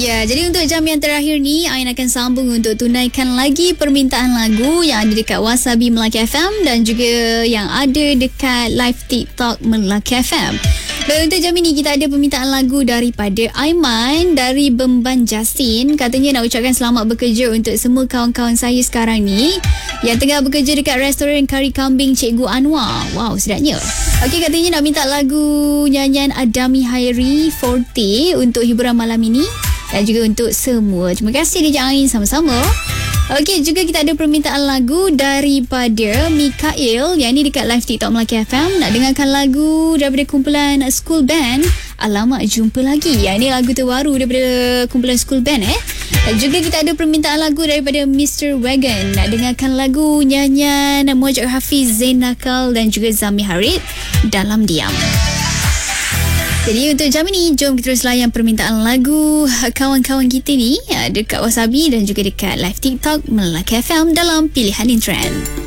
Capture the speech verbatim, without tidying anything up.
Ya, jadi untuk jam yang terakhir ni, Ain akan sambung untuk tunaikan lagi permintaan lagu yang ada dekat Wasabi Melaka F M dan juga yang ada dekat live TikTok Melaka F M. Dan untuk jam ini kita ada permintaan lagu daripada Aiman dari Bemban Justin. Katanya nak ucapkan selamat bekerja untuk semua kawan-kawan saya sekarang ni yang tengah bekerja dekat restoran kari kambing Cikgu Anwar. Wow, sedapnya. Okey, katanya nak minta lagu nyanyian Adami Hairi Forte untuk hiburan malam ini dan juga untuk semua. Terima kasih Dija Ain, sama-sama. Okey, juga kita ada permintaan lagu daripada Mikael yang ni dekat live TikTok Melaka F M. Nak dengarkan lagu daripada kumpulan School Band, Alamak Jumpa Lagi. Yang ni lagu terbaru daripada kumpulan School Band eh. Dan juga kita ada permintaan lagu daripada mister Wagon. Nak dengarkan lagu nyanyian Muhammad Hafiz, Zain Nakal dan juga Zami Harid, Dalam Diam. Jadi untuk jam ini, jom kita terus layan permintaan lagu kawan-kawan kita ni dekat Wasabi dan juga dekat live TikTok Melaka F M dalam Pilihan in Trend.